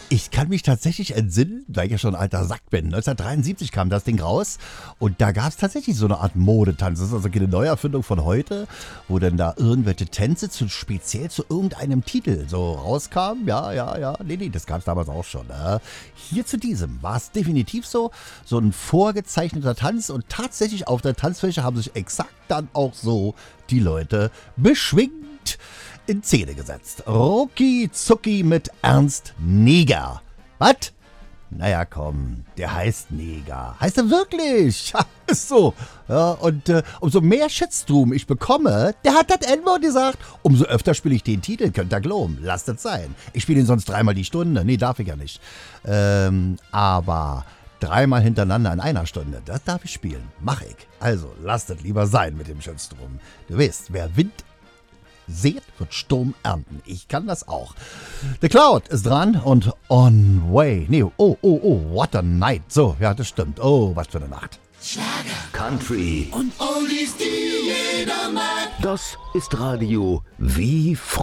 Ich kann mich tatsächlich entsinnen, weil ich ja schon ein alter Sack bin. 1973 kam das Ding raus und da gab es tatsächlich so eine Art Modetanz. Das ist also keine Neuerfindung von heute, wo dann da irgendwelche Tänze speziell zu irgendeinem Titel so rauskamen. Ja. Nee, das gab es damals auch schon. Hier zu diesem war es definitiv so ein vorgezeichneter Tanz und tatsächlich auf der Tanzfläche haben sich exakt dann auch so die Leute beschwingt in Szene gesetzt. Rucki Zucki mit Ernst Neger. Was? Naja, komm, der heißt Neger. Heißt er wirklich? Ja, ist so. Ja, und umso mehr Shitstorm ich bekomme, der hat das N-Wort gesagt, umso öfter spiele ich den Titel, könnt ihr glauben. Lasst es sein. Ich spiele ihn sonst 3-mal die Stunde. Nee, darf ich ja nicht. Aber 3-mal hintereinander in einer Stunde, das darf ich spielen. Mach ich. Also, lasst es lieber sein mit dem Shitstorm. Du weißt, wer Wind seht, wird Sturm ernten. Ich kann das auch. The Cloud ist dran und On Way. Nee, oh, what a night. So, ja, das stimmt. Oh, was für eine Nacht. Schlager, Country und Oldies, die jeder mag. Das ist Radio wie